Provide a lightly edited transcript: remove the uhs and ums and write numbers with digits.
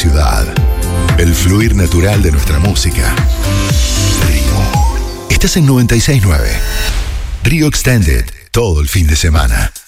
ciudad. El fluir natural de nuestra música. Río. Estás en 96.9. Río Extended, todo el fin de semana.